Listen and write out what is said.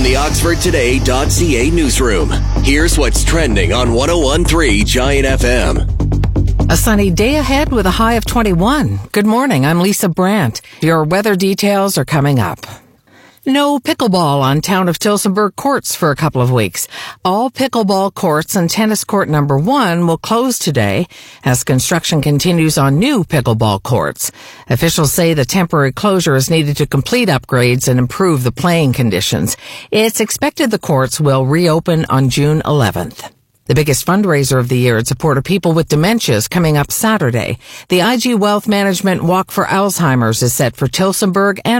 the OxfordToday.ca newsroom, here's what's trending on 101.3 Giant FM. A sunny day ahead with a high of 21. Good morning, I'm Lisa Brandt. Your weather details are coming up. No pickleball on Town of Tillsonburg courts for a couple of weeks. All pickleball courts and tennis court number 1 will close today as construction continues on new pickleball courts. Officials say the temporary closure is needed to complete upgrades and improve the playing conditions. It's expected the courts will reopen on June 11th. The biggest fundraiser of the year in support of people with dementia is coming up Saturday. The IG Wealth Management Walk for Alzheimer's is set for Tillsonburg and